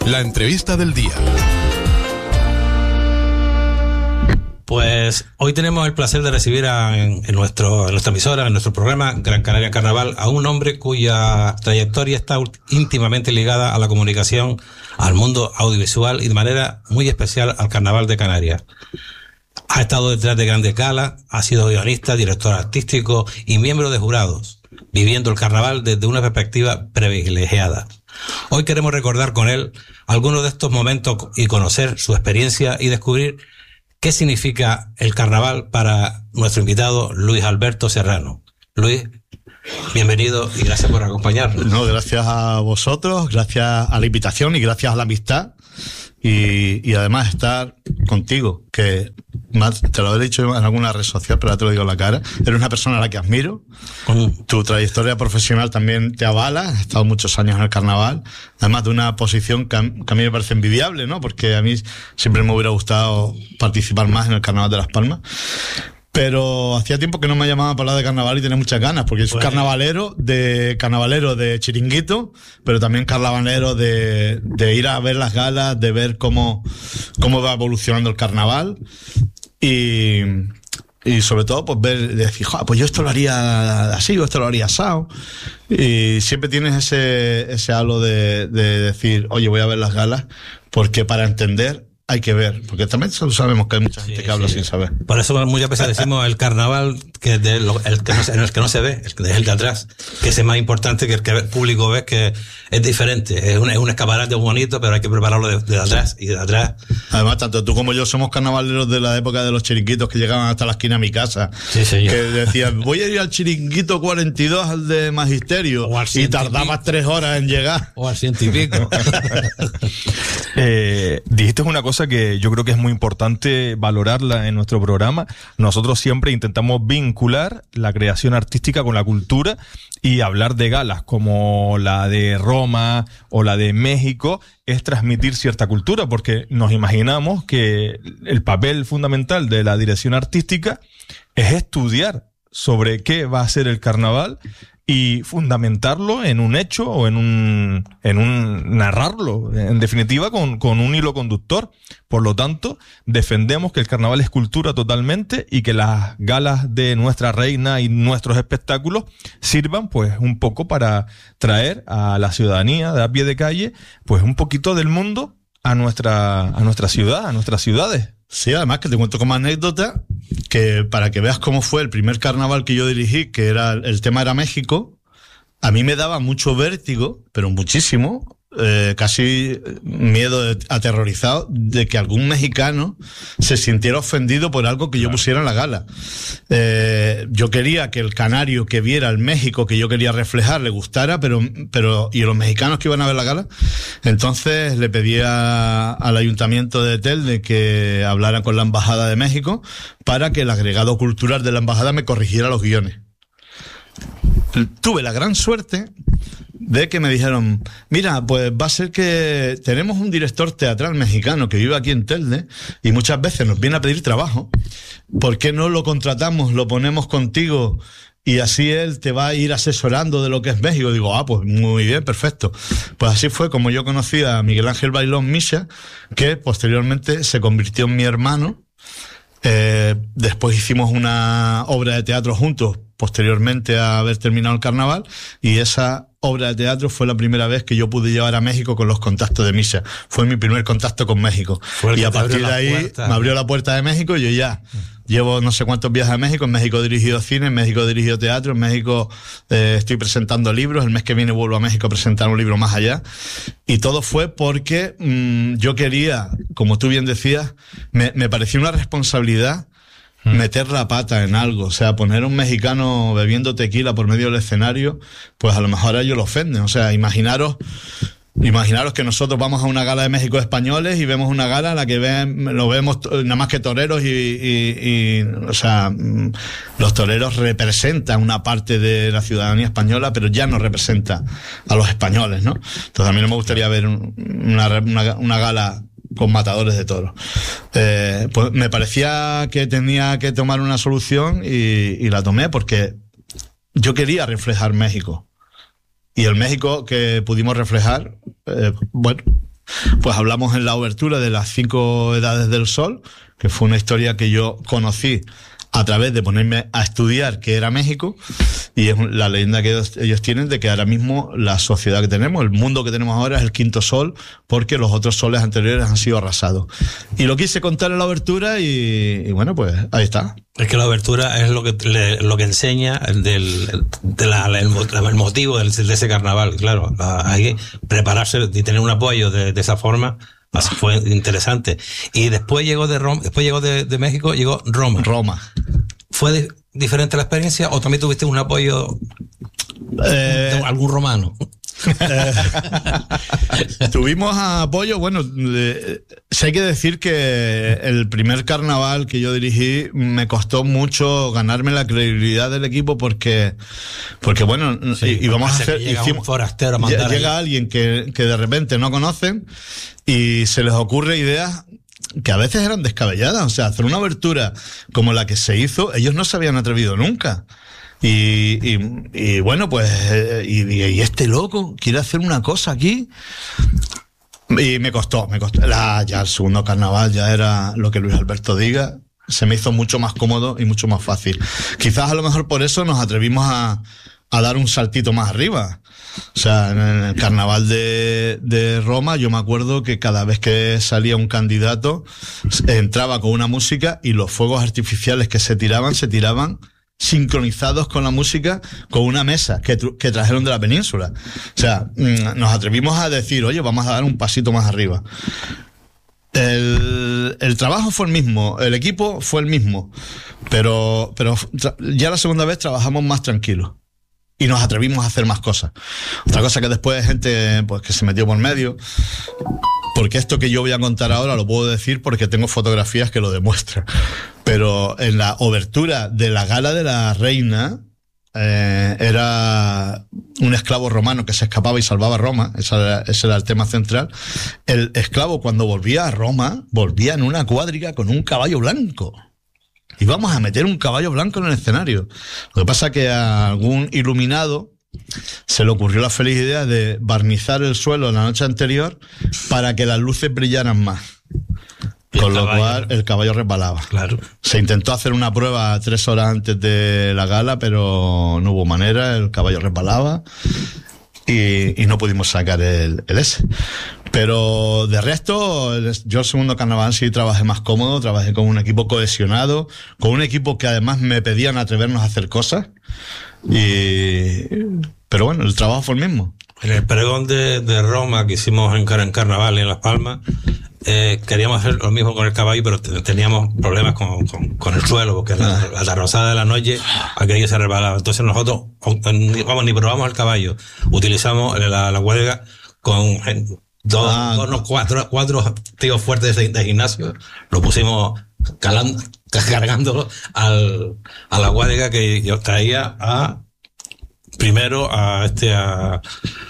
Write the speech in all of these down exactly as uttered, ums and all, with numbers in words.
La entrevista del día. Pues hoy tenemos el placer de recibir a, en, en, nuestro, en nuestra emisora, en nuestro programa Gran Canaria Carnaval, a un hombre cuya trayectoria está íntimamente ligada a la comunicación, al mundo audiovisual y de manera muy especial al Carnaval de Canarias. Ha estado detrás de grandes galas, ha sido guionista, director artístico y miembro de jurados, viviendo el carnaval desde una perspectiva privilegiada. Hoy queremos recordar con él algunos de estos momentos y conocer su experiencia y descubrir qué significa el carnaval para nuestro invitado Luis Alberto Serrano. Luis, bienvenido y gracias por acompañarnos. No, gracias a vosotros, gracias a la invitación y gracias a la amistad y, y además estar contigo, que más, te lo he dicho en alguna red social, pero ahora te lo digo en la cara. Eres una persona a la que admiro. Mm. Tu trayectoria profesional también te avala. Has estado muchos años en el carnaval, además de una posición que a, que a mí me parece envidiable, ¿no? Porque a mí siempre me hubiera gustado participar más en el Carnaval de Las Palmas. Pero hacía tiempo que no me llamaba para hablar de carnaval y tenía muchas ganas, porque soy bueno. carnavalero de carnavalero de chiringuito, pero también carnavalero de, de ir a ver las galas, de ver cómo, cómo va evolucionando el carnaval y, y sobre todo pues ver, decir, pues yo esto lo haría así o esto lo haría asado. Y siempre tienes ese, ese halo de, de decir, oye, voy a ver las galas, porque para entender hay que ver, porque también sabemos que hay mucha gente sí, que habla sí. sin saber. Por eso muchas veces decimos el carnaval que de lo, el que no, en el que no se ve, el, el de atrás, que es más importante que el que el público ve, que es diferente. Es un, es un escaparate bonito, pero hay que prepararlo de, de atrás y de atrás. Además, tanto tú como yo somos carnavaleros de la época de los chiringuitos que llegaban hasta la esquina de mi casa. Sí, señor. Que decían, voy a ir al chiringuito cuarenta y dos, al de Magisterio, y tardabas tres horas en llegar. O al ciento y pico. eh, dijiste una cosa que yo creo que es muy importante valorarla en nuestro programa. Nosotros siempre intentamos vincular la creación artística con la cultura y hablar de galas como la de Roma o la de México es transmitir cierta cultura, porque nos imaginamos que el papel fundamental de la dirección artística es estudiar sobre qué va a ser el carnaval y fundamentarlo en un hecho o en un en un narrarlo, en definitiva con, con un hilo conductor. Por lo tanto, defendemos que el carnaval es cultura totalmente y que las galas de nuestra reina y nuestros espectáculos sirvan pues un poco para traer a la ciudadanía de a pie de calle pues un poquito del mundo a nuestra a nuestra ciudad, a nuestras ciudades. Sí, además que te cuento como anécdota que para que veas cómo fue el primer carnaval que yo dirigí, que era el tema era México, a mí me daba mucho vértigo, pero muchísimo, eh, casi miedo, de, aterrorizado de que algún mexicano se sintiera ofendido por algo que yo claro. pusiera en la gala. Eh, yo quería que el canario que viera el México que yo quería reflejar le gustara, pero pero y los mexicanos que iban a ver la gala. Entonces le pedía al Ayuntamiento de Telde que hablaran con la Embajada de México para que el agregado cultural de la Embajada me corrigiera los guiones. Tuve la gran suerte de que me dijeron, mira, pues va a ser que tenemos un director teatral mexicano que vive aquí en Telde y muchas veces nos viene a pedir trabajo. ¿Por qué no lo contratamos, lo ponemos contigo y así él te va a ir asesorando de lo que es México? Digo, ah, pues muy bien, perfecto. Pues así fue como yo conocí a Miguel Ángel Bailón Misha, que posteriormente se convirtió en mi hermano. Eh, después hicimos una obra de teatro juntos, posteriormente a haber terminado el carnaval, y esa obra de teatro fue la primera vez que yo pude llevar a México con los contactos de Misha. Fue mi primer contacto con México. Y a partir de ahí puerta. me abrió la puerta de México y yo ya llevo no sé cuántos viajes a México. En México he dirigido cine, en México he dirigido teatro, en México eh, estoy presentando libros. El mes que viene vuelvo a México a presentar un libro más allá. Y todo fue porque mmm, yo quería, como tú bien decías, me, me pareció una responsabilidad meter la pata en algo, o sea, poner a un mexicano bebiendo tequila por medio del escenario, pues a lo mejor a ellos lo ofenden. O sea, imaginaros imaginaros que nosotros vamos a una gala de México españoles y vemos una gala en la que ven, lo vemos nada más que toreros y, y, y o sea, los toreros representan una parte de la ciudadanía española, pero ya no representa a los españoles, ¿no? Entonces a mí no me gustaría ver una, una, una gala con matadores de toros. Eh, pues me parecía que tenía que tomar una solución y, y la tomé porque yo quería reflejar México. Y el México que pudimos reflejar, eh, bueno, Pues hablamos en la obertura de las cinco edades del sol, que fue una historia que yo conocí a través de ponerme a estudiar qué era México, y es la leyenda que ellos, ellos tienen de que ahora mismo la sociedad que tenemos, el mundo que tenemos ahora es el quinto sol, porque los otros soles anteriores han sido arrasados. Y lo quise contar en la obertura y, y bueno, pues ahí está. Es que la obertura es lo que le, lo que enseña el, del, de la, el, el motivo del, de ese carnaval, claro. Hay que prepararse y tener un apoyo de, de esa forma. Así fue interesante. Y después llegó de Roma, después llegó de, de México, llegó Roma. Roma. ¿Fue de, diferente la experiencia o también tuviste un apoyo eh, de algún romano? Eh, tuvimos apoyo, bueno, eh, sí hay que decir que el primer carnaval que yo dirigí me costó mucho ganarme la credibilidad del equipo porque, porque bueno, sí, íbamos a hacer, hicimos, un forastero a mandar llega ahí. Alguien que, que de repente no conocen y se les ocurre ideas que a veces eran descabelladas, o sea, hacer una abertura como la que se hizo, ellos no se habían atrevido nunca. Y, y, y bueno, pues, y, y este loco quiere hacer una cosa aquí. Y me costó, me costó. La, ya el segundo carnaval ya era lo que Luis Alberto diga. Se me hizo mucho más cómodo y mucho más fácil. Quizás a lo mejor por eso nos atrevimos a, a dar un saltito más arriba. O sea, en el carnaval de, de Roma, yo me acuerdo que cada vez que salía un candidato, entraba con una música y los fuegos artificiales que se tiraban, se tiraban sincronizados con la música, con una mesa que, que trajeron de la península. O sea, nos atrevimos a decir, oye, vamos a dar un pasito más arriba. El, el trabajo fue el mismo, el equipo fue el mismo, pero, pero ya la segunda vez trabajamos más tranquilos y nos atrevimos a hacer más cosas. Otra cosa que después gente pues que se metió por medio, porque esto que yo voy a contar ahora lo puedo decir porque tengo fotografías que lo demuestran. Pero en la obertura de la gala de la reina eh, era un esclavo romano que se escapaba y salvaba a Roma, ese era, ese era el tema central. El esclavo cuando volvía a Roma volvía en una cuadriga con un caballo blanco. Y vamos a meter un caballo blanco en el escenario. Lo que pasa es que a algún iluminado se le ocurrió la feliz idea de barnizar el suelo la noche anterior para que las luces brillaran más. Con lo cual el caballo resbalaba. Claro. Se intentó hacer una prueba tres horas antes de la gala, pero no hubo manera, el caballo resbalaba y, y no pudimos sacar el, el S. Pero de resto, yo el segundo carnaval sí trabajé más cómodo, trabajé con un equipo cohesionado, con un equipo que además me pedían atrevernos a hacer cosas. Y, pero bueno, el trabajo fue el mismo. En el pregón de, de Roma que hicimos en, en Carnaval y en Las Palmas, eh, queríamos hacer lo mismo con el caballo, pero teníamos problemas con, con, con el suelo, porque la, la, la rosada de la noche, aquello se resbalaba. Entonces nosotros, vamos, ni probamos el caballo, utilizamos la, la huelga con dos, ah, dos no, cuatro, cuatro tíos fuertes de, de gimnasio, lo pusimos calando, cargándolo al, a la huelga que yo traía a, primero a este, a,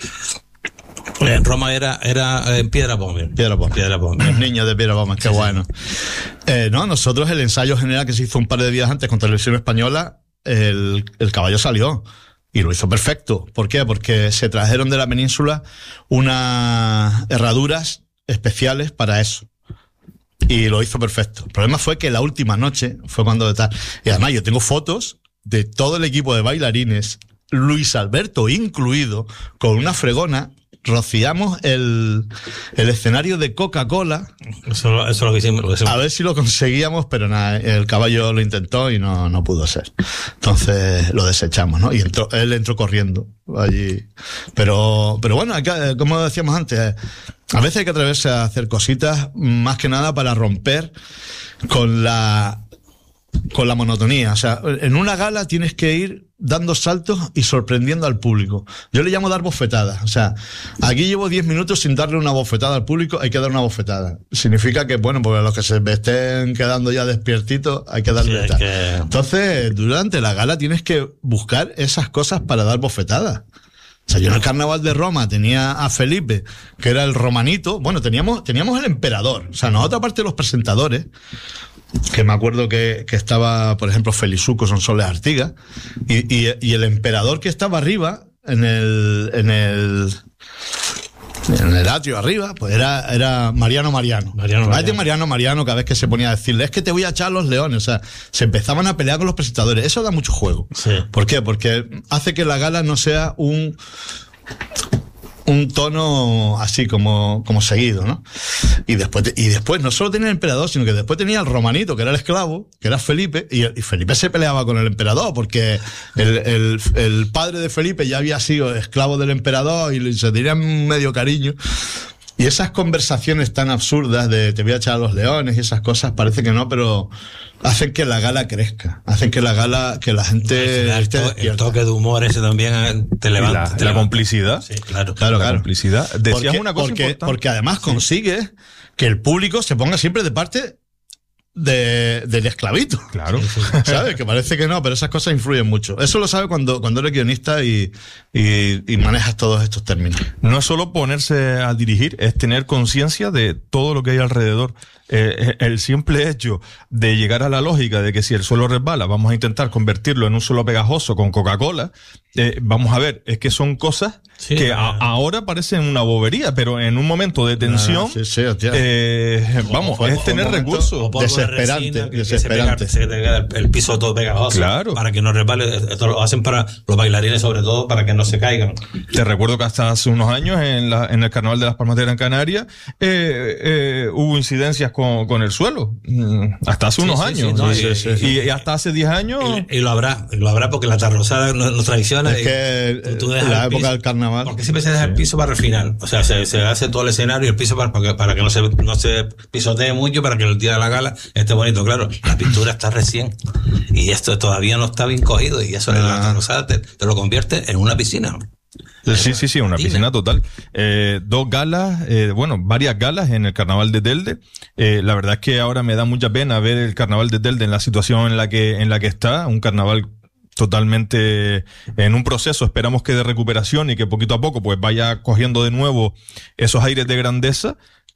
en Roma era, era en Piedra Pómez. Piedra Pómez. Piedra Pómez. Los niños de Piedra Pómez, qué sí, bueno. Sí. Eh, no, nosotros el ensayo general que se hizo un par de días antes con Televisión Española, el, el caballo salió. Y lo hizo perfecto. ¿Por qué? Porque se trajeron de la península unas herraduras especiales para eso. Y lo hizo perfecto. El problema fue que la última noche fue cuando tal. Y además yo tengo fotos de todo el equipo de bailarines, Luis Alberto incluido, con una fregona. Rociamos el, el escenario de Coca-Cola. Eso, eso lo que hicimos, lo hicimos. A ver si lo conseguíamos, pero nada, el caballo lo intentó y no, no pudo ser. Entonces lo desechamos, ¿no? Y entró, él entró corriendo allí. Pero, pero bueno, como decíamos antes, a veces hay que atreverse a hacer cositas, más que nada para romper con la, con la monotonía. O sea, en una gala tienes que ir dando saltos y sorprendiendo al público. Yo le llamo dar bofetadas. O sea, aquí llevo diez minutos sin darle una bofetada al público, hay que dar una bofetada. Significa que, bueno, pues los que se estén quedando ya despiertitos, hay que darle sí, que... Entonces, durante la gala tienes que buscar esas cosas para dar bofetadas. O sea, yo en el carnaval de Roma tenía a Felipe, que era el romanito. Bueno, teníamos, teníamos el emperador. O sea, nosotros aparte de los presentadores, que me acuerdo que, que estaba, por ejemplo, Felizuco Sonsoles Artigas, y, y, y el emperador que estaba arriba, en el, en el, en el atrio arriba, pues era, era Mariano Mariano. Mariano Mariano. Mariano Mariano, cada vez que se ponía a decirle, es que te voy a echar a los leones. O sea, se empezaban a pelear con los presentadores. Eso da mucho juego. Sí. ¿Por qué? Porque hace que la gala no sea un... un tono así como, como seguido, ¿no? Y después, y después no solo tenía el emperador, sino que después tenía el romanito, que era el esclavo, que era Felipe, y, y Felipe se peleaba con el emperador, porque el, el, el padre de Felipe ya había sido esclavo del emperador y se tenían medio cariño. Y esas conversaciones tan absurdas de te voy a echar a los leones y esas cosas, parece que no, pero hacen que la gala crezca, hacen que la gala, que la gente el, esté to, el toque de humor ese también te levanta. La, te la levanta. complicidad. Sí, claro. Claro, la claro. complicidad. Decías porque, una cosa porque, importante. porque además consigue que el público se ponga siempre de parte de, del esclavito. Claro. ¿Sabes? Que parece que no, pero esas cosas influyen mucho. Eso lo sabes cuando, cuando eres guionista y, y, y manejas todos estos términos. No es solo ponerse a dirigir, es tener conciencia de todo lo que hay alrededor. Eh, el simple hecho de llegar a la lógica de que si el suelo resbala, vamos a intentar convertirlo en un suelo pegajoso con Coca-Cola. Eh, vamos a ver, es que son cosas sí, que eh, a, ahora parecen una bobería, pero en un momento de tensión, Ah, sí, sí, hostia. eh, O- vamos, o- es o tener momento- recursos. O polvo de Desesperante, resina, que- que desesperante. Se, pega, se pega el, el piso todo pegajoso. Claro. Para que no resbale. Esto lo hacen para los bailarines, sobre todo, para que no se caigan. Te recuerdo que hasta hace unos años en, la, en el Carnaval de las Palmas de Gran Canaria eh, eh, hubo incidencias con, con el suelo. Mm, Hasta hace Sí, unos sí, años. sí, no, y, y- y- y- y hasta hace diez años. Y, y lo habrá, y lo habrá porque la tarrosada nos, nos traiciona. Es y que tú- tú dejas la el época piso- del carnaval. Porque siempre se deja el piso para el final. O sea, se, se hace todo el escenario y el piso para, para, que, para que no se, no se pisotee mucho, para que el día de la gala esté bonito. Claro, la pintura está recién y esto todavía no está bien cogido y eso en la Ah. tarrosada te, te lo convierte en una piscina. Sí, sí, sí, una Dime. piscina total. Eh, dos galas, eh, bueno, varias galas en el Carnaval de Telde. Eh, la verdad es que ahora me da mucha pena ver el Carnaval de Telde en la situación en la que, en la que está. Un carnaval totalmente en un proceso, esperamos que de recuperación y que poquito a poco pues vaya cogiendo de nuevo esos aires de grandeza,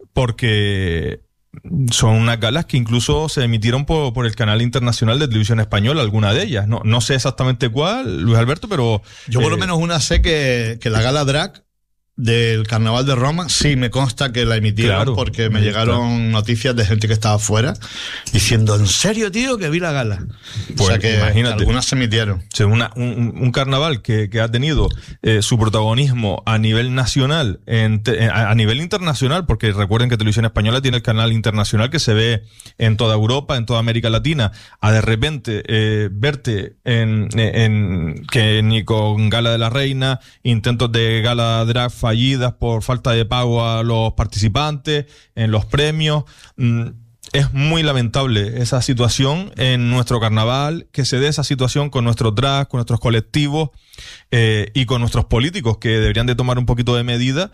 porque son unas galas que incluso se emitieron por, por el canal internacional de televisión española, alguna de ellas. No, no sé exactamente cuál, Luis Alberto, pero... Yo por lo eh, menos una sé que, que la gala drag del Carnaval de Roma sí me consta que la emitieron, Claro, porque me ahí llegaron está. noticias de gente que estaba afuera diciendo, ¿en serio, tío, que vi la gala? o Pues, sea que imagínate. algunas se emitieron. O sea, una- un, un carnaval que, que ha tenido eh, su protagonismo a nivel nacional, en te- a, a nivel internacional, porque recuerden que Televisión Española tiene el canal internacional que se ve en toda Europa, en toda América Latina, a de repente eh, verte en, en que ni con Gala de la Reina, intentos de gala drag fallidas por falta de pago a los participantes, en los premios. mm, Es muy lamentable esa situación en nuestro carnaval, que se dé esa situación con nuestros drag, con nuestros colectivos eh, y con nuestros políticos, que deberían de tomar un poquito de medida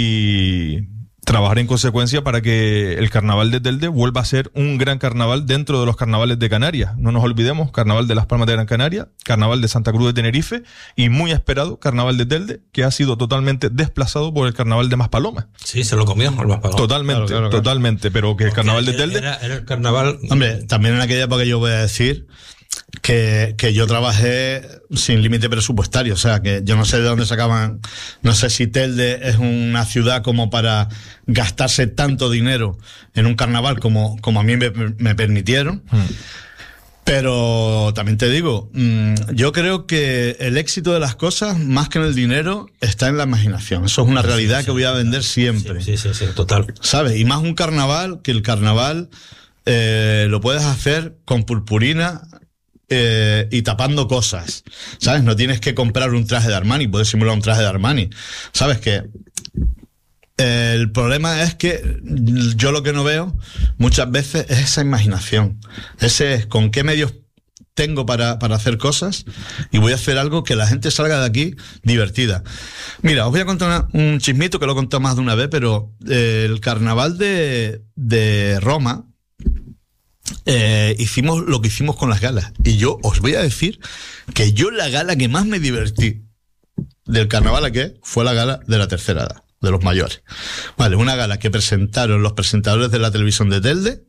y trabajar en consecuencia para que el carnaval de Telde vuelva a ser un gran carnaval dentro de los carnavales de Canarias. No nos olvidemos, carnaval de las Palmas de Gran Canaria, carnaval de Santa Cruz de Tenerife y muy esperado carnaval de Telde, que ha sido totalmente desplazado por el carnaval de Maspalomas. Sí, se lo comió el Maspalomas. Totalmente, Claro, claro, claro. totalmente, pero que el carnaval de Era- Telde... Era, era el carnaval. Hombre, también en aquella época yo voy a decir que, que yo trabajé sin límite presupuestario, o sea, que yo no sé de dónde sacaban, no sé si Telde es una ciudad como para gastarse tanto dinero en un carnaval como, como a mí me, me permitieron. Hmm. Pero también te digo, mmm, yo creo que el éxito de las cosas, más que en el dinero, está en la imaginación. Eso es una realidad que voy a vender siempre. Sí, sí, sí, total. ¿Sabes? Y más un carnaval, que el carnaval eh, lo puedes hacer con purpurina eh, y tapando cosas. ¿Sabes? No tienes que comprar un traje de Armani, puedes simular un traje de Armani. ¿Sabes? Que eh, el problema es que yo lo que no veo muchas veces es esa imaginación. Ese es con qué medios tengo para, para hacer cosas y voy a hacer algo que la gente salga de aquí divertida. Mira, os voy a contar una, un chismito que lo he contado más de una vez, pero eh, el carnaval de, de Roma eh, hicimos lo que hicimos con las galas. Y yo os voy a decir que yo la gala que más me divertí del carnaval aquí fue la gala de la tercera edad, de los mayores. Vale, una gala que presentaron los presentadores de la televisión de Telde,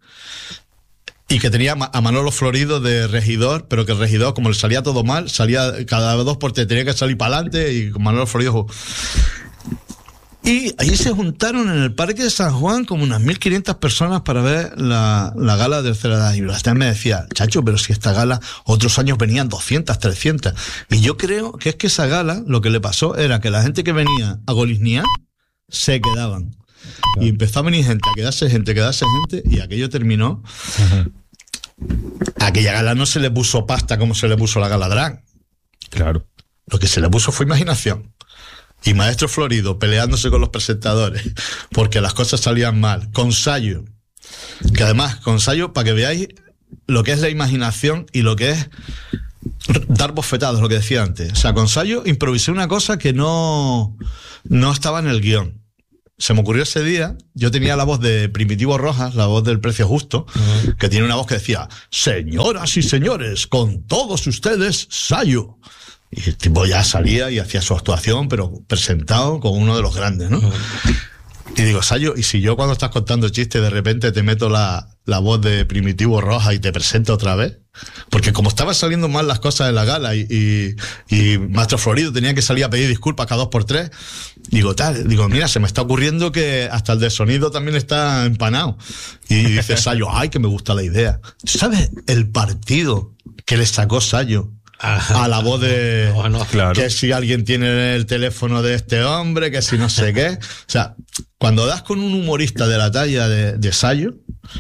y que tenía a Manolo Florido de regidor, pero que el regidor, como le salía todo mal, salía cada dos por tres, tenía que salir para adelante, y con Manolo Florido... Y ahí se juntaron en el Parque de San Juan como unas mil quinientas personas para ver la, la gala de tercera edad. Y Blastain me decía, chacho, pero si esta gala otros años venían doscientas, trescientas. Y yo creo que es que esa gala lo que le pasó era que la gente que venía a golisnear se quedaban. Claro. Y empezó a venir gente, a quedarse gente, a quedarse gente, y aquello terminó. Uh-huh. Aquella gala no se le puso pasta como se le puso la gala drag. Claro. Lo que se le puso fue imaginación. Y Maestro Florido peleándose con los presentadores porque las cosas salían mal, con Sayo, que además con Sayo, para que veáis lo que es la imaginación y lo que es dar bofetadas, lo que decía antes. O sea, con Sayo improvisé una cosa que no, no estaba en el guión. Se me ocurrió ese día, yo tenía la voz de Primitivo Rojas, la voz del Precio Justo, uh-huh. que tiene una voz que decía, señoras y señores, con todos ustedes, Sayo. Y el tipo ya salía y hacía su actuación, pero presentado como uno de los grandes, ¿no? Uh-huh. Y digo, Sayo, ¿y si yo cuando estás contando chistes de repente te meto la, la voz de Primitivo Roja y te presento otra vez? Porque como estaban saliendo mal las cosas en la gala y, y, y Maestro Florido tenía que salir a pedir disculpas cada dos por tres, digo, tal, digo, mira, se me está ocurriendo que hasta el de sonido también está empanado. Y dice Sayo, ay, que me gusta la idea. ¿Sabes el partido que le sacó Sayo a la voz de no, no, claro. que si alguien tiene el teléfono de este hombre, que si no sé qué? O sea, cuando das con un humorista de la talla de, de Sayo,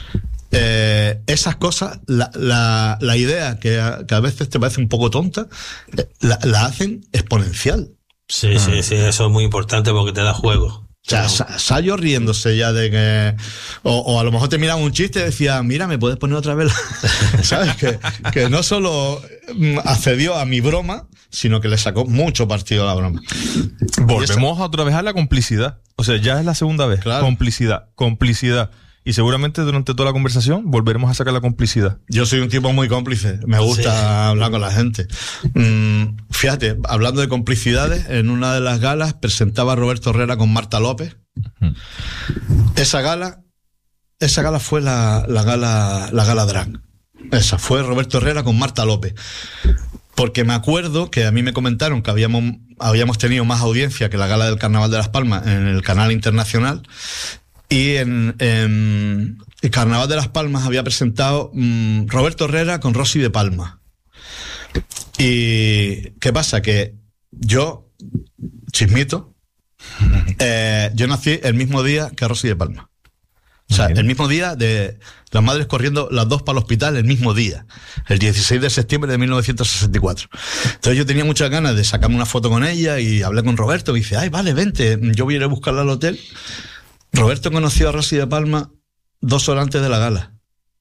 eh, esas cosas, la, la, la idea que a, que a veces te parece un poco tonta, la, la hacen exponencial. Sí, ah. sí, sí, eso es muy importante porque te da juego. O sea, Sayo riéndose ya de que... O, o a lo mejor te miraba un chiste y decía, mira, ¿me puedes poner otra vez? ¿Sabes? Que, que no solo accedió a mi broma, sino que le sacó mucho partido a la broma. Volvemos esa... otra vez a la complicidad. O sea, ya es la segunda vez. Claro. Complicidad, complicidad. Y seguramente durante toda la conversación volveremos a sacar la complicidad. Yo soy un tipo muy cómplice. Me gusta sí. hablar con la gente. Mm, fíjate, hablando de complicidades, en una de las galas presentaba a Roberto Herrera con Marta López. Uh-huh. Esa gala, esa gala fue la, la gala, la gala drag. Esa fue Roberto Herrera con Marta López. Porque me acuerdo que a mí me comentaron que habíamos, habíamos tenido más audiencia que la gala del Carnaval de Las Palmas en el canal internacional. Y en, en el Carnaval de Las Palmas había presentado mmm, Roberto Herrera con Rosy de Palma. Y ¿qué pasa? Que yo, chismito, eh, yo nací el mismo día que Rosy de Palma. O sea, el mismo día de las madres corriendo las dos para el hospital, el mismo día, el dieciséis de septiembre de mil novecientos sesenta y cuatro. Entonces yo tenía muchas ganas de sacarme una foto con ella y hablé con Roberto. Y dice, ay, vale, vente, yo voy a ir a buscarla al hotel. Roberto conoció a Rosy de Palma dos horas antes de la gala.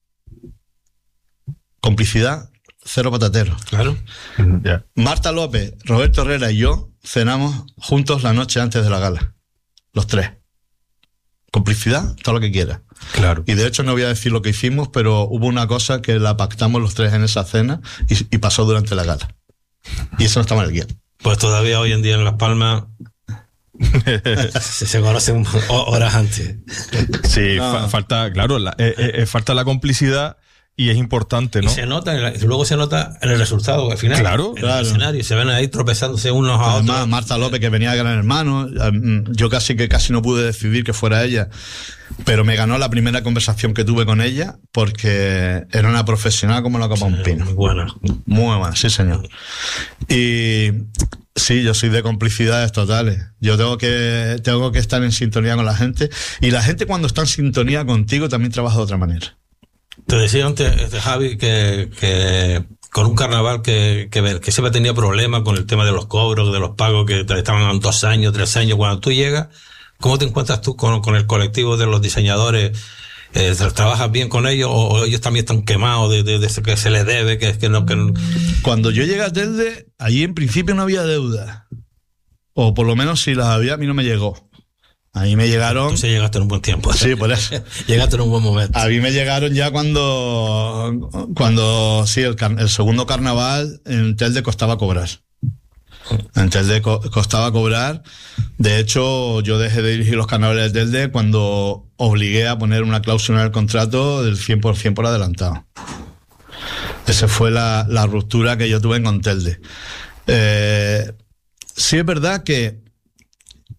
Complicidad, cero patatero. Claro. Yeah. Marta López, Roberto Herrera y yo cenamos juntos la noche antes de la gala. Los tres. Complicidad, todo lo que quiera. Claro. Y de hecho no voy a decir lo que hicimos, pero hubo una cosa que la pactamos los tres en esa cena y, y pasó durante la gala. Y eso no estaba en el guión. Pues todavía hoy en día en Las Palmas se, se conocen horas antes. Sí, no. fa- falta, claro, la, eh, eh, falta la complicidad y es importante, ¿no? Y se nota, y luego se nota en el resultado al final. Claro, en claro. el escenario, se ven ahí tropezándose unos a Además, otros. Marta López, que venía de Gran Hermano, yo casi que casi no pude decidir que fuera ella, pero me ganó la primera conversación que tuve con ella porque era una profesional como la copa un pino. Muy buena. Muy buena, sí señor. Y sí, yo soy de complicidades totales. Yo tengo que, tengo que estar en sintonía con la gente, y la gente cuando está en sintonía contigo también trabaja de otra manera. Te decía antes, este, Javi, que, que con un carnaval que, que, que siempre tenía problemas con el tema de los cobros, de los pagos, que te estaban dos años, tres años. Cuando tú llegas, ¿cómo te encuentras tú con, con el colectivo de los diseñadores? Eh, ¿Trabajas bien con ellos o, o ellos también están quemados de, de, de que se les debe? Que, que no, que no... Cuando yo llegué a Telde, allí en principio no había deuda. O por lo menos si las había, a mí no me llegó. A mí me llegaron... Entonces llegaste en un buen tiempo. Sí, por eso. Llegaste en un buen momento. A mí me llegaron ya cuando... Cuando, sí, el, el segundo carnaval en Telde costaba cobrar. En Telde co- costaba cobrar. De hecho, yo dejé de dirigir los carnavales de Telde cuando obligué a poner una cláusula en el contrato del cien por ciento por adelantado. Esa fue la, la ruptura que yo tuve con Telde. Eh, sí es verdad que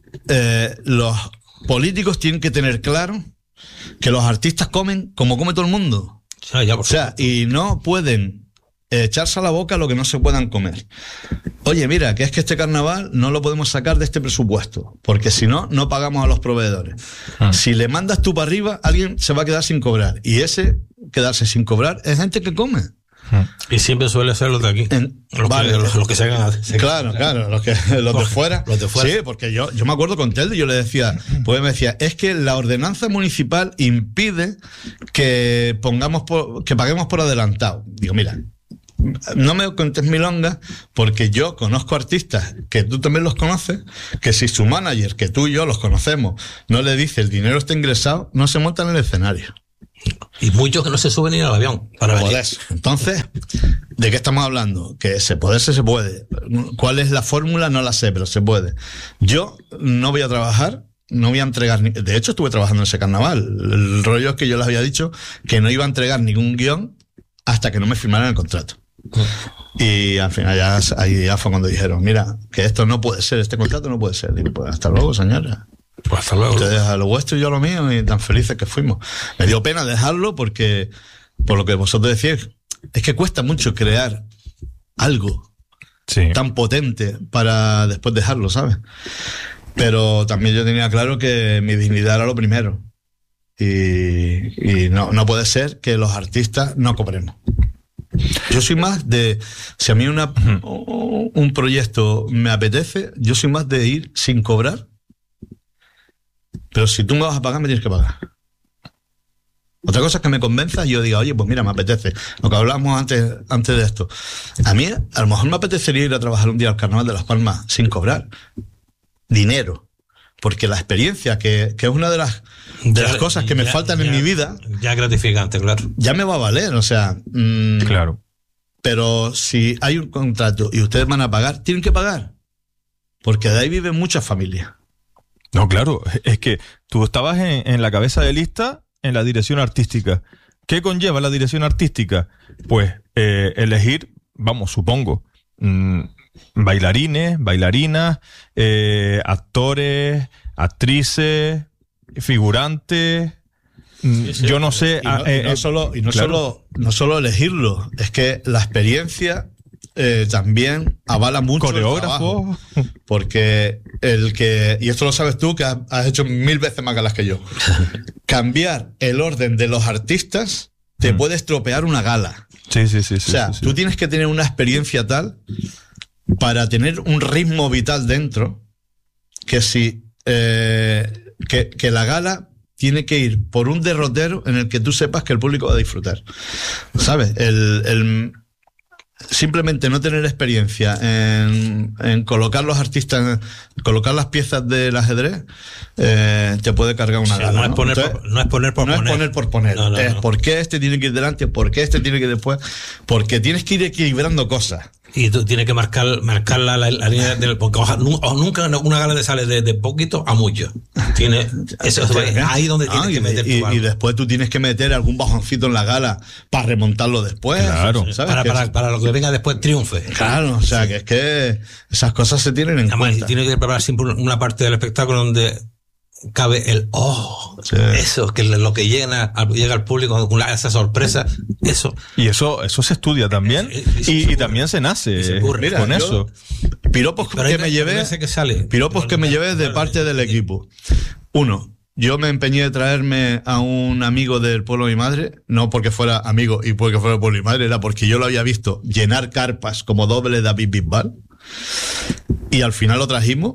eh, los políticos tienen que tener claro que los artistas comen como come todo el mundo. Ah, ya, por o sea, supuesto. y no pueden echarse a la boca lo que no se puedan comer. Oye, mira, que es que este carnaval no lo podemos sacar de este presupuesto, porque si no, no pagamos a los proveedores. Ah. Si le mandas tú para arriba, alguien se va a quedar sin cobrar. Y ese quedarse sin cobrar es gente que come. Y siempre suele ser los de aquí. En, los, vale, que, los, los que se hagan. Se claro, claro, los, que, los, de fuera. los de fuera. Sí, porque yo, yo me acuerdo con Telde, yo le decía, pues me decía, es que la ordenanza municipal impide que pongamos por, que paguemos por adelantado. Digo, mira, no me contes milongas, porque yo conozco artistas que tú también los conoces, que si su manager, que tú y yo los conocemos, no le dice el dinero está ingresado, no se montan en el escenario. Y muchos que no se suben ni al avión para venir. Por eso. Entonces, ¿de qué estamos hablando? Que se puede, se puede. ¿Cuál es la fórmula? No la sé, pero se puede. Yo no voy a trabajar, no voy a entregar... Ni... De hecho, estuve trabajando en ese carnaval. El rollo es que yo les había dicho que no iba a entregar ningún guión hasta que no me firmaran el contrato. Y al final ya, ahí ya fue cuando dijeron, mira, que esto no puede ser, este contrato no puede ser. Digo, pues hasta luego, señora. Pues hasta luego. Ustedes a lo vuestro y yo a lo mío, y tan felices que fuimos. Me dio pena dejarlo porque, por lo que vosotros decíais, es que cuesta mucho crear algo sí. tan potente para después dejarlo, ¿sabes? Pero también yo tenía claro que mi dignidad era lo primero. Y, y no, no puede ser que los artistas no cobremos. Yo soy más de, si a mí una, un proyecto me apetece, yo soy más de ir sin cobrar. Pero si tú me vas a pagar, me tienes que pagar. Otra cosa es que me convenzas y yo diga, oye, pues mira, me apetece. Lo que hablábamos antes, antes de esto. A mí, a lo mejor me apetecería ir a trabajar un día al Carnaval de Las Palmas sin cobrar dinero. Porque la experiencia, que, que es una de las, de ya, las cosas que me ya, faltan ya, en mi vida. Ya gratificante, claro. Ya me va a valer, o sea. Mmm, claro. Pero si hay un contrato y ustedes van a pagar, tienen que pagar. Porque de ahí viven muchas familias. No, claro, es que tú estabas en, en la cabeza de lista en la dirección artística. ¿Qué conlleva la dirección artística? Pues eh, elegir, vamos, supongo, mmm, bailarines, bailarinas, eh, actores, actrices, figurantes. Sí, sí, yo no sé. Y no, eh, y no eh, solo, y no, claro. solo, no solo elegirlo, es que la experiencia eh, también avala mucho. Coreógrafo. Porque el que, y esto lo sabes tú, que has, has hecho mil veces más galas que yo, cambiar el orden de los artistas te mm. puede estropear una gala. Sí, sí, sí. O sea, sí, sí, tú sí. tienes que tener una experiencia tal para tener un ritmo vital dentro, que si eh, que, que la gala tiene que ir por un derrotero en el que tú sepas que el público va a disfrutar. ¿Sabes? El, el simplemente no tener experiencia en, en colocar los artistas, en colocar las piezas del ajedrez, eh, te puede cargar una sí, gala. No, ¿no? Es poner Entonces, por, no es poner por no poner. No es poner por poner. No, no, es no. por qué este tiene que ir delante, por qué este tiene que ir después. Porque tienes que ir equilibrando cosas. Y tú tienes que marcar, marcar la, la, la línea del, porque ojalá, o nunca una gala te sale de, de poquito a mucho. Tiene, eso, eso, ahí donde tienes ah, que meter y, tu y después tú tienes que meter algún bajoncito en la gala para remontarlo después. Claro. ¿sabes? Para, que para, es, para lo que venga después triunfe. Claro, o sea, sí. que es que esas cosas se tienen en Además, cuenta. Y tienes que preparar siempre una parte del espectáculo donde cabe el oh, sí. eso, que lo que llega, llega al público con esa sorpresa, eso. Y eso eso se estudia también, y, y, y también se nace se Mira, con yo, eso. Piropos Pero que me llevé, que sale. piropos que me llevé de parte del equipo. Uno, yo me empeñé de traerme a un amigo del pueblo de mi madre, no porque fuera amigo y porque fuera del pueblo de mi madre, era porque yo lo había visto llenar carpas como doble David Bisbal, y al final lo trajimos.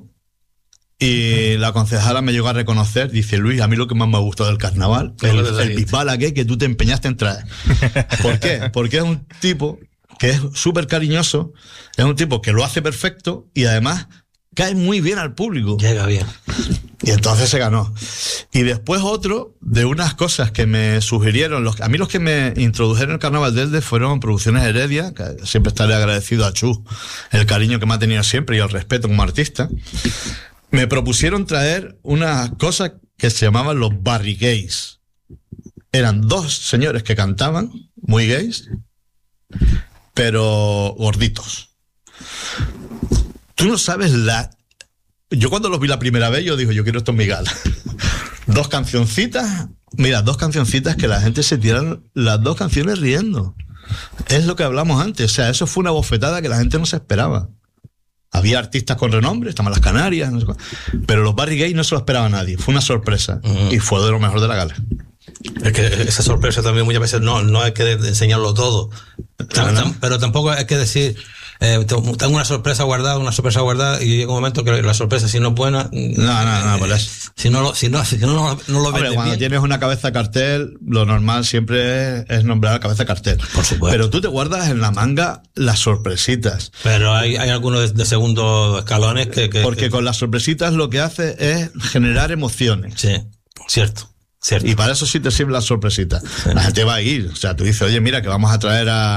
Y la concejala me llegó a reconocer, dice, Luis, a mí lo que más me gustó del carnaval, el, el Bisbal aquel que tú te empeñaste en traer. ¿Por qué? Porque es un tipo que es súper cariñoso, es un tipo que lo hace perfecto y además cae muy bien al público. Llega bien. Y entonces se ganó. Y después otro de unas cosas que me sugirieron, los, a mí los que me introdujeron el Carnaval de Elda fueron Producciones Heredia, que siempre estaré agradecido a Chu, el cariño que me ha tenido siempre y el respeto como artista. Me propusieron traer unas cosas que se llamaban los Barry Gays. Eran dos señores que cantaban, muy gays, pero gorditos. Tú no sabes la, yo cuando los vi la primera vez, yo digo, yo quiero esto en mi gala. Dos cancioncitas, mira, dos cancioncitas que la gente se tiran las dos canciones riendo. Es lo que hablamos antes, o sea, eso fue una bofetada que la gente no se esperaba. Había artistas con renombre, estaban las Canarias, no sé cuál, pero los Barry Gay no se lo esperaba nadie, fue una sorpresa, uh-huh. y fue de lo mejor de la gala. Es que esa sorpresa también muchas veces no, no hay que enseñarlo todo, tam, tam, pero tampoco hay que decir, eh, tengo una sorpresa guardada, una sorpresa guardada, y llega un momento que la sorpresa, si no es buena, no, no, no, por eso. Si no lo, si no, si no, no, no lo Hombre, cuando bien. Tienes una cabeza de cartel, lo normal siempre es, es nombrar la cabeza de cartel. Por supuesto. Pero tú te guardas en la manga las sorpresitas. Pero hay, hay algunos de, de segundo escalones que, que porque que... con las sorpresitas lo que hace es generar emociones. Sí, cierto. Cierto. Y para eso sí te sirve la sorpresita. Sí. La gente va a ir. O sea, tú dices, oye, mira, que vamos a traer a...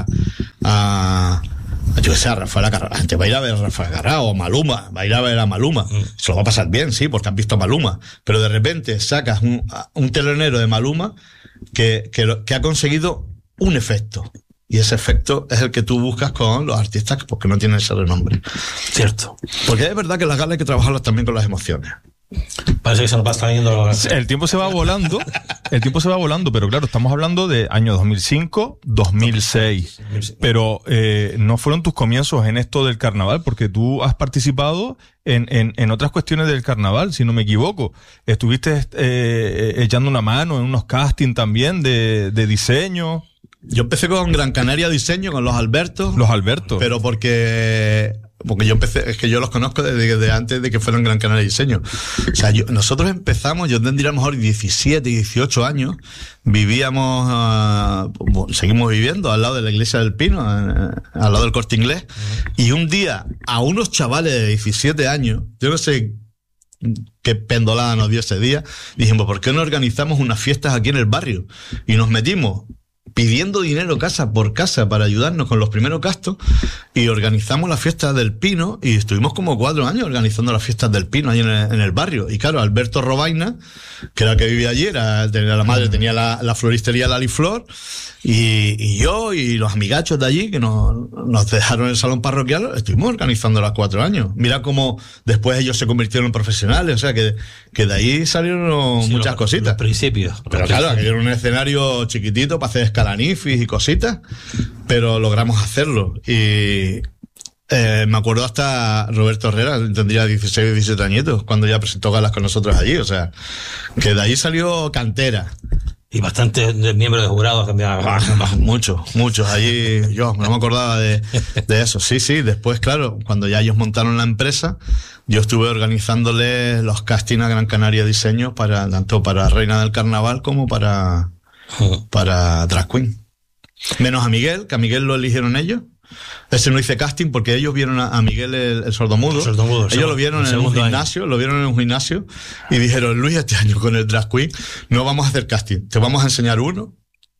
a yo que sé, a Rafael Carrá. La gente va a ir a ver a Rafael Carrá o a Maluma. Va a ir a ver a Maluma. Mm. Se lo va a pasar bien, sí, porque han visto a Maluma. Pero de repente sacas un, un telonero de Maluma que, que, que ha conseguido un efecto. Y ese efecto es el que tú buscas con los artistas porque no tienen ese renombre. Cierto. Porque es verdad que las galas hay que trabajarlas también con las emociones. Parece que se nos va trayendo. El tiempo se va volando, el tiempo se va volando, pero claro, estamos hablando de año dos mil cinco, dos mil seis. Pero eh, no fueron tus comienzos en esto del carnaval, porque tú has participado en, en, en otras cuestiones del carnaval, si no me equivoco. Estuviste eh, echando una mano en unos castings también de, de diseño. Yo empecé con Gran Canaria Diseño, con los Albertos. Los Albertos. Pero porque... Porque yo empecé, es que yo los conozco desde, desde antes de que fueran Gran Canaria Diseño. O sea, yo, nosotros empezamos, yo tendría a lo mejor diecisiete, dieciocho años, vivíamos, uh, seguimos viviendo al lado de la Iglesia del Pino, uh, al lado del Corte Inglés, y un día a unos chavales de diecisiete años, yo no sé qué pendolada nos dio ese día, dijimos, ¿por qué no organizamos unas fiestas aquí en el barrio? Y nos metimos pidiendo dinero casa por casa para ayudarnos con los primeros gastos y organizamos las fiestas del Pino y estuvimos como cuatro años organizando las fiestas del Pino ahí en el, en el barrio. Y claro, Alberto Robaina, que era el que vivía allí, era, tenía la madre, tenía la, la floristería Laliflor, y, y yo y los amigachos de allí que nos, nos dejaron en el salón parroquial, estuvimos organizando las cuatro años. Mira cómo después ellos se convirtieron en profesionales, o sea que, que de ahí salieron sí, muchas los, cositas. Los principios. Pero los claro, principios. aquello era un escenario chiquitito para hacer escalanifis y cositas, pero logramos hacerlo. Y eh, me acuerdo hasta Roberto Herrera, tendría dieciséis, diecisiete añitos, cuando ya presentó galas con nosotros allí, o sea, que de ahí salió cantera. Y bastantes miembros de jurados también. Muchos, muchos. Allí yo no me acordaba de, de eso. Sí, sí, después, claro, cuando ya ellos montaron la empresa, yo estuve organizándoles los castings a Gran Canaria Diseño, para tanto para Reina del Carnaval como para, para Drag Queen. Menos a Miguel, que a Miguel lo eligieron ellos. Ese no hice casting porque ellos vieron a, a Miguel el, el sordomudo. El sordomudo ellos segundo, lo vieron en un gimnasio, año. lo vieron en un gimnasio y dijeron, Luis, este año con el Drag Queen no vamos a hacer casting, te vamos a enseñar uno.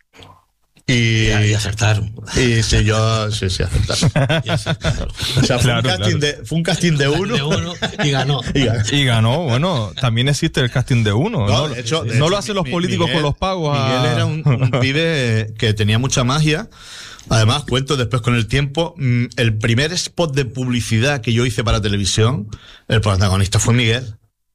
Y, y, y acertaron. Y sí, yo, sí, sí, acertaron. Y acertaron. O sea, fue, claro, un casting claro. de, fue un casting de uno. de uno y ganó. y ganó. Y ganó, bueno, también existe el casting de uno. No, no, de hecho, de no hecho, lo hacen los políticos Miguel, con los pagos. Miguel a... era un, un pibe que tenía mucha magia. Además, cuento después con el tiempo, el primer spot de publicidad que yo hice para televisión, el protagonista fue Miguel.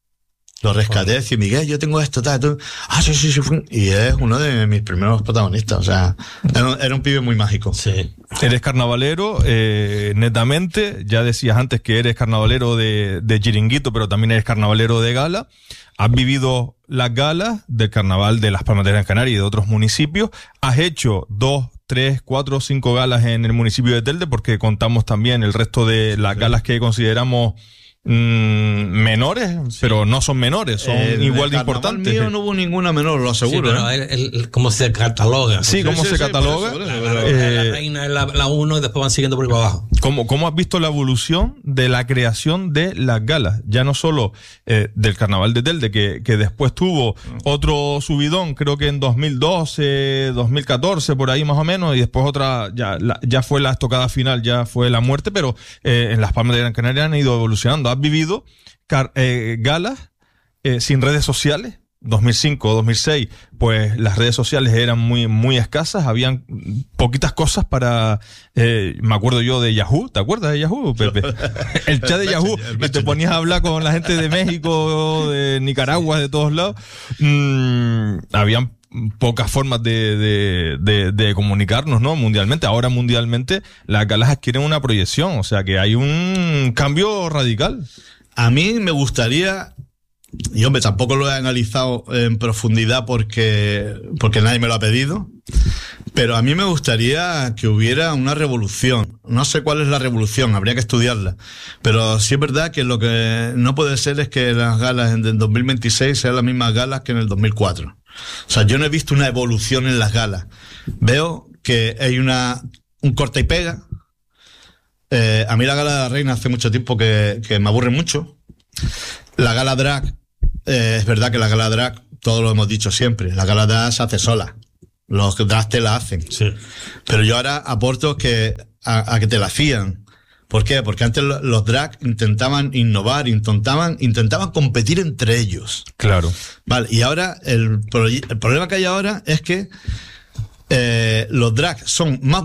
Lo rescaté, decía, Miguel, yo tengo esto, tal, tal. Ah, sí, sí, sí. Y es uno de mis primeros protagonistas. O sea, era un, era un pibe muy mágico. Sí. Eres carnavalero, eh, netamente. Ya decías antes que eres carnavalero de, de chiringuito, pero también eres carnavalero de gala. Has vivido las galas del carnaval de Las Palmas de Gran Canaria y de otros municipios. Has hecho dos, tres, cuatro, cinco galas en el municipio de Telde, porque contamos también el resto de las sí. galas que consideramos Mm, menores, sí. pero no son menores, son eh, igual de importantes. Mío no hubo ninguna menor, lo aseguro. Sí, pero ¿eh? el, el, ¿cómo se cataloga? Sí, ¿cómo sí, se sí, cataloga? Eso, la, eh, la reina es la uno y después van siguiendo por ahí para abajo. ¿Cómo, ¿Cómo has visto la evolución de la creación de las galas? Ya no solo eh, del Carnaval de Telde, que, que después tuvo otro subidón, creo que en dos mil doce, dos mil catorce, por ahí más o menos, y después otra, ya, la, ya fue la estocada final, ya fue la muerte, pero eh, en Las Palmas de Gran Canaria han ido evolucionando. ¿Has vivido car- eh, galas eh, sin redes sociales? dos mil cinco, dos mil seis, pues las redes sociales eran muy, muy escasas, habían poquitas cosas para, eh, me acuerdo yo de Yahoo, ¿te acuerdas de Yahoo, Pepe? El chat de Yahoo, que te ponías a hablar con la gente de México, de Nicaragua, de todos lados. Mm, habían pocas formas de, de, de, de comunicarnos, ¿no? Mundialmente. Ahora mundialmente las galas adquieren una proyección, o sea que hay un cambio radical. A mí me gustaría... Y hombre, tampoco lo he analizado en profundidad porque, porque nadie me lo ha pedido, pero a mí me gustaría que hubiera una revolución. No sé cuál es la revolución, habría que estudiarla, pero sí es verdad que lo que no puede ser es que las galas en el dos mil veintiséis sean las mismas galas que en el dos mil cuatro. O sea, yo no he visto una evolución en las galas. Veo que hay una un corta y pega. Eh, a mí la gala de la reina hace mucho tiempo que, que me aburre mucho. La gala drag, eh, es verdad que la gala drag, todo lo hemos dicho siempre, la gala drag se hace sola. Los drags te la hacen. Sí. Pero yo ahora aporto que a, a que te la hacían. ¿Por qué? Porque antes los drag intentaban innovar, intentaban, intentaban competir entre ellos. Claro. Vale, y ahora el, el problema que hay ahora es que eh, los drag son más